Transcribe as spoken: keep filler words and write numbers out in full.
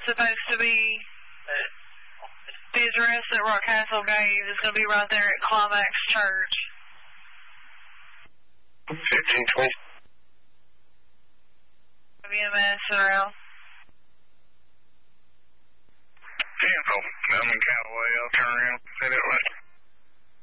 supposed to be his arrest that Rock Castle gave is going to be right there at Climax Church. fifteen twenty. W M S around. ten four. I'm in Callaway. I'll turn around. Say that right.